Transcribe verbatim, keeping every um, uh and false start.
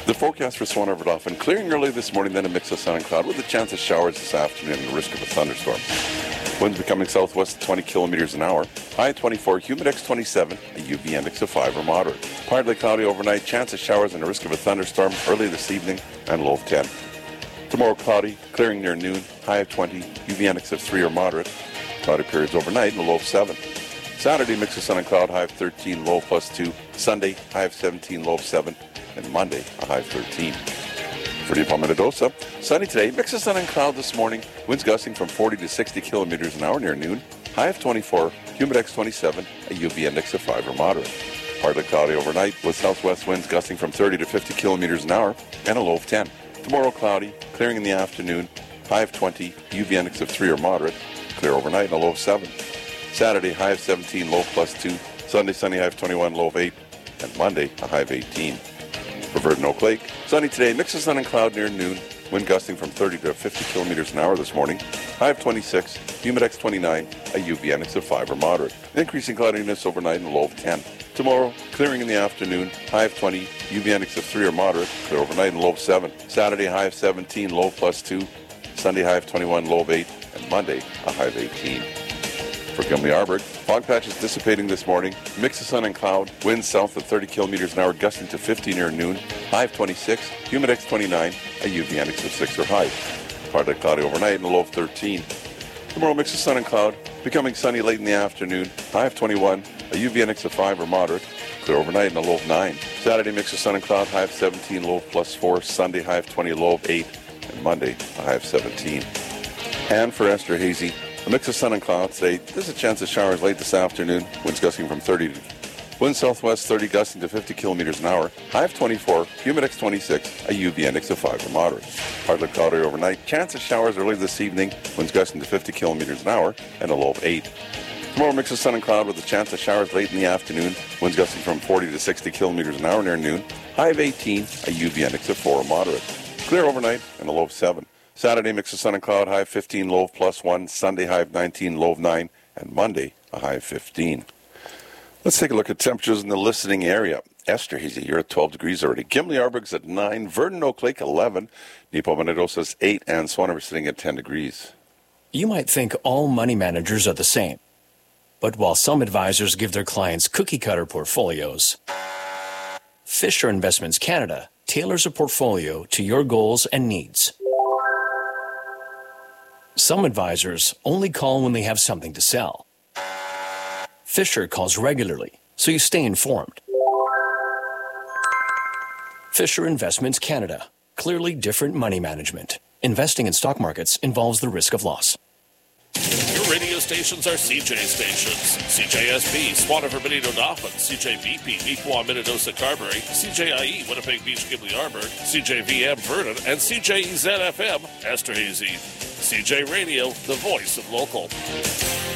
The forecast for Swan River Dolphin, clearing early this morning, then a mix of sun and cloud with a chance of showers this afternoon and the risk of a thunderstorm. Winds becoming southwest at twenty kilometers an hour. High twenty-four, humidex twenty-seven, a U V index of five or moderate. Partly cloudy overnight, chance of showers and a risk of a thunderstorm early this evening and low of ten. Tomorrow cloudy, clearing near noon, high of twenty, U V index of three or moderate. Cloudy periods overnight and a low of seven. Saturday, mix of sun and cloud, high of thirteen, low of plus two. Sunday, high of seventeen, low of seven. And Monday, a high of thirteen. For the Palmettosa, sunny today, mix of sun and cloud this morning. Winds gusting from forty to sixty kilometers an hour near noon. High of twenty-four, humidex twenty-seven, a U V index of five or moderate. Partly cloudy overnight with southwest winds gusting from thirty to fifty kilometers an hour and a low of ten. Tomorrow cloudy, clearing in the afternoon. High of twenty, U V index of three or moderate. Clear overnight and a low of seven. Saturday, high of seventeen, low of plus two. Sunday, sunny, high of twenty-one, low of eight. And Monday, a high of eighteen. For Verdon Oak Lake, sunny today, mix of sun and cloud near noon. Wind gusting from thirty to fifty kilometers an hour this morning. High of twenty-six, humidex twenty-nine, a U V index of five or moderate. Increasing cloudiness overnight and a low of ten. Tomorrow, clearing in the afternoon, high of twenty, U V index of three or moderate, clear overnight and low of seven. Saturday, high of seventeen, low of plus two. Sunday, high of twenty-one, low of eight. And Monday, a high of eighteen. For Gimli Arbor, fog patches dissipating this morning. Mix of sun and cloud. Winds south of thirty kilometers an hour, gusting to fifty near noon. High of twenty-six, humidex twenty-nine, a U V index of six or high. Partly cloudy overnight and a low of thirteen. Tomorrow, mix of sun and cloud. Becoming sunny late in the afternoon. High of twenty-one, a U V index of five or moderate. Clear overnight and a low of nine. Saturday, mix of sun and cloud. High of seventeen, low of plus four. Sunday, high of twenty, low of eight. And Monday, a high of seventeen. And for Esterhazy, a mix of sun and cloud today. There's a chance of showers late this afternoon. Winds gusting from thirty to wind southwest thirty, gusting to fifty kilometers an hour. High of twenty-four, humidex twenty-six, a U V index of five or moderate. Partly cloudy overnight. Chance of showers early this evening. Winds gusting to fifty kilometers an hour and a low of eight. Tomorrow, mix of sun and cloud with a chance of showers late in the afternoon. Winds gusting from forty to sixty kilometers an hour near noon. High of eighteen, a U V index of four or moderate. Clear overnight and a low of seven. Saturday, mix of sun and cloud, high of fifteen, low of plus one. Sunday, high of nineteen, low of nine. And Monday, a high of fifteen. Let's take a look at temperatures in the listening area. Esterhazy, you're at twelve degrees already. Gimli Arborg's at nine. Verdon Oak Lake, eleven. Neepo-Benedossa's eight. And Swan River sitting at ten degrees. You might think all money managers are the same. But while some advisors give their clients cookie-cutter portfolios, Fisher Investments Canada tailors a portfolio to your goals and needs. Some advisors only call when they have something to sell. Fisher calls regularly, so you stay informed. Fisher Investments Canada. Clearly different money management. Investing in stock markets involves the risk of loss. Your radio stations are C J stations. C J S B, Swan River, Benito Dauphin, C J V P, Neepawa, Minnedosa, Carberry, C J I E, Winnipeg Beach, Gimli Arbor, C J V M, Vernon, and C J E Z F M, Esterhazy. C J Radio, the voice of local.